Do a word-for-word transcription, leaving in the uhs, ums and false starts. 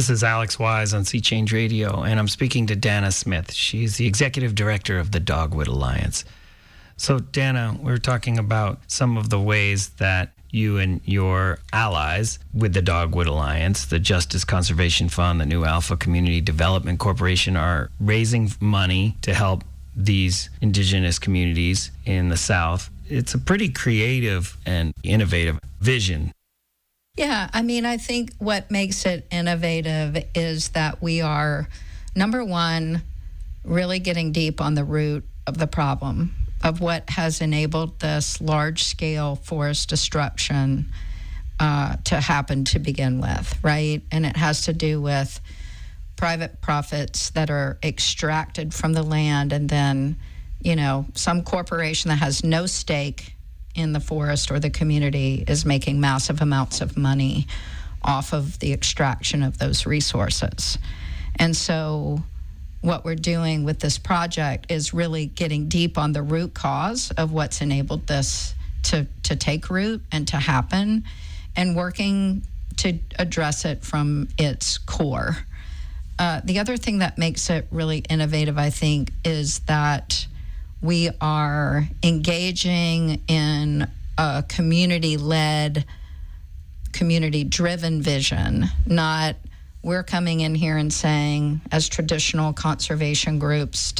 This is Alex Wise on Sea Change Radio, and I'm speaking to Dana Smith. She's the executive director of the Dogwood Alliance. So, Dana, we're talking about some of the ways that you and your allies with the Dogwood Alliance, the Justice Conservation Fund, the New Alpha Community Development Corporation, are raising money to help these indigenous communities in the South. It's a pretty creative and innovative vision. Yeah, I mean, I think what makes it innovative is that we are, number one, really getting deep on the root of the problem of what has enabled this large-scale forest destruction uh, to happen to begin with, right? And it has to do with private profits that are extracted from the land, and then, you know, some corporation that has no stake in the forest or the community is making massive amounts of money off of the extraction of those resources. And so what we're doing with this project is really getting deep on the root cause of what's enabled this to, to take root and to happen, and working to address it from its core. Uh, the other thing that makes it really innovative, I think, is that we are engaging in a community-led, community-driven vision, not we're coming in here and saying, as traditional conservation groups,